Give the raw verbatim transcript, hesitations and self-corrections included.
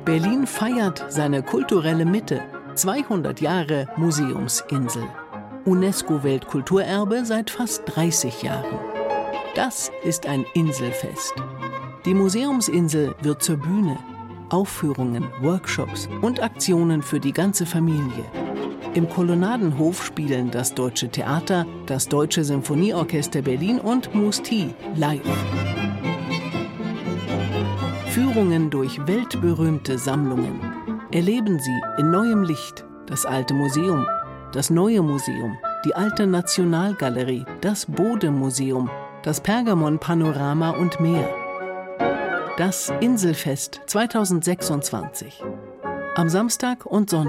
Berlin feiert seine kulturelle Mitte. zweihundert Jahre Museumsinsel. UNESCO-Weltkulturerbe seit fast dreißig Jahren. Das ist ein Inselfest. Die Museumsinsel wird zur Bühne. Aufführungen, Workshops und Aktionen für die ganze Familie. Im Kolonnadenhof spielen das Deutsche Theater, das Deutsche Symphonieorchester Berlin und Musti live. Führungen durch weltberühmte Sammlungen. Erleben Sie in neuem Licht das alte Museum, das neue Museum, die alte Nationalgalerie, das Bode-Museum, das Pergamon-Panorama und mehr. Das Inselfest zweitausendsechsundzwanzig. Am Samstag und Sonntag